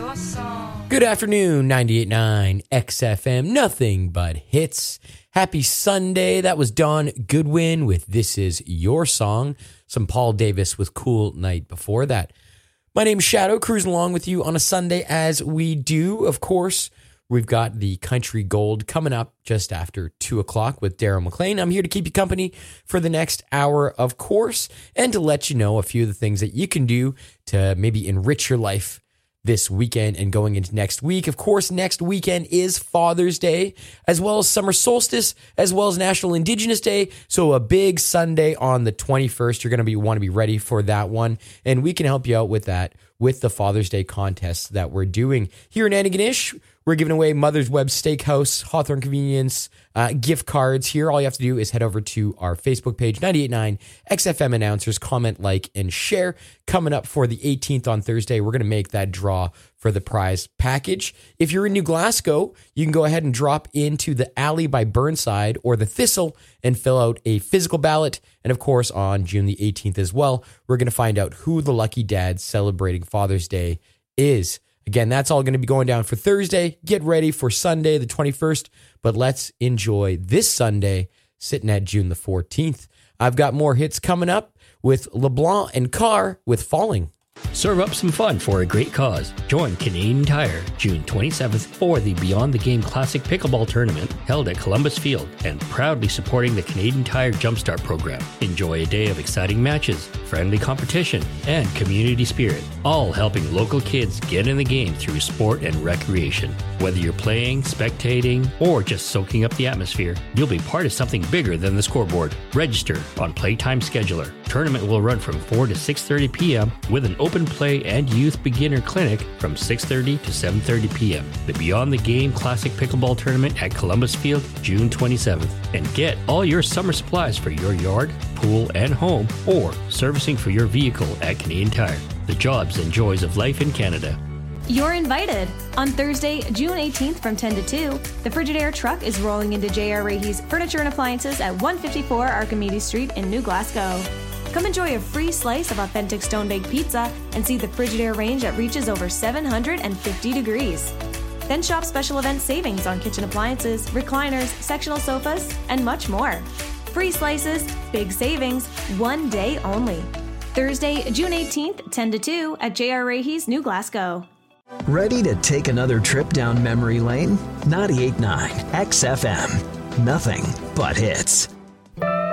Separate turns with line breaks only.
Good afternoon, 98.9 XFM, nothing but hits. Happy Sunday. That was Don Goodwin with This Is Your Song. Some Paul Davis with Cool Night before that. My name's Shadow, cruising along with you on a Sunday as we do. Of course, we've got the Country Gold coming up just after 2 o'clock with Daryl McLean. I'm here to keep you company for the next hour, of course, and to let you know a few of the things that you can do to maybe enrich your life this weekend and going into next week. Of course, next weekend is Father's Day, as well as summer solstice, as well as National Indigenous Day. So a big Sunday on the 21st. You're going to want to be ready for that one. And we can help you out with that with the Father's Day contest that we're doing here in Antigonish. We're giving away Mother's Web Steakhouse, Hawthorne Convenience, gift cards here. All you have to do is head over to our Facebook page, 98.9 XFM Announcers, comment, like, and share. Coming up for the 18th on Thursday, we're going to make that draw for the prize package. If you're in New Glasgow, you can go ahead and drop into the Alley by Burnside or the Thistle and fill out a physical ballot. And of course, on June the 18th as well, we're going to find out who the lucky dad celebrating Father's Day is. Again, that's all going to be going down for Thursday. Get ready for Sunday, the 21st. But let's enjoy this Sunday, sitting at June the 14th. I've got more hits coming up with LeBlanc and Carr with Falling.
Serve up some fun for a great cause. Join Canadian Tire June 27th for the Beyond the Game Classic Pickleball Tournament held at Columbus Field and proudly supporting the Canadian Tire Jumpstart program. Enjoy a day of exciting matches, friendly competition, and community spirit, all helping local kids get in the game through sport and recreation. Whether you're playing, spectating, or just soaking up the atmosphere, you'll be part of something bigger than the scoreboard. Register on Playtime Scheduler. Tournament will run from 4 to 6:30 p.m. with an open play and youth beginner clinic from 6:30 to 7:30 p.m. The Beyond the Game Classic Pickleball Tournament at Columbus Field, June 27th. And get all your summer supplies for your yard, pool, and home, or servicing for your vehicle at Canadian Tire. The jobs and joys of life in Canada.
You're invited! On Thursday, June 18th from 10 to 2, the Frigidaire truck is rolling into J.R. Rahe's Furniture and Appliances at 154 Archimedes Street in New Glasgow. Come enjoy a free slice of authentic stone-baked pizza and see the Frigidaire range that reaches over 750 degrees. Then shop special event savings on kitchen appliances, recliners, sectional sofas, and much more. Free slices, big savings, one day only. Thursday, June 18th, 10 to 2 at J.R. Rahe's New Glasgow.
Ready to take another trip down memory lane? 98.9 XFM. Nothing but hits.